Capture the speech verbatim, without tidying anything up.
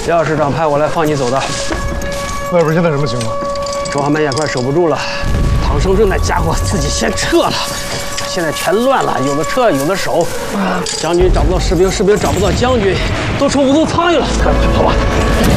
廖市长派我来放你走的。 外边现在什么情况？ 庄门也快守不住了，唐生正那家伙自己先撤了，现在全乱了，有的撤，有的守。将军找不到士兵，士兵找不到将军，都成无头苍蝇了。快快跑吧！